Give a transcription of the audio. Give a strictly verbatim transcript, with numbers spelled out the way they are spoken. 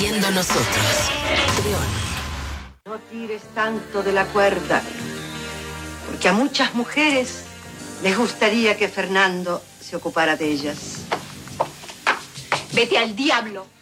siendo nosotros. No tires tanto de la cuerda, porque a muchas mujeres les gustaría que Fernando se ocupara de ellas. Vete al diablo.